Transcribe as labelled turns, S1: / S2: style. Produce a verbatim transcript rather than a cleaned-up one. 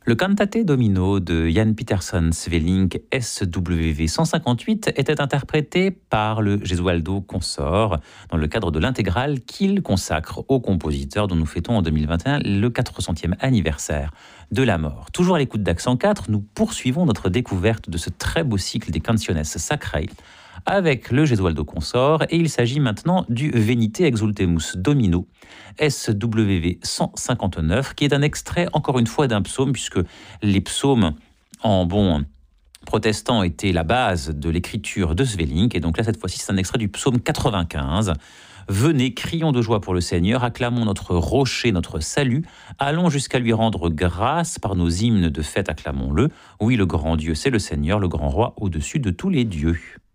S1: Le Cantate Domino de Jan Pieterszoon Sweelinck S W V cent cinquante-huit était interprété par le Gesualdo Consort dans le cadre de l'intégrale qu'il consacre au compositeur dont nous fêtons en deux mille vingt et un le quatre centième anniversaire de la mort. Toujours à l'écoute d'Accent quatre, nous poursuivons notre découverte de ce très beau cycle des Canciones Sacrae avec le Gesualdo Consort, et il s'agit maintenant du Venite Exultemus Domino S W V cent cinquante-neuf, qui est un extrait encore une fois d'un psaume, puisque les psaumes en bon protestant étaient la base de l'écriture de Sweelinck, et donc là cette fois-ci c'est un extrait du psaume quatre-vingt-quinze. Venez, crions de joie pour le Seigneur, acclamons notre rocher, notre salut, allons jusqu'à lui rendre grâce par nos hymnes de fête, acclamons-le. Oui, le grand Dieu, c'est le Seigneur, le grand roi au-dessus de tous les dieux.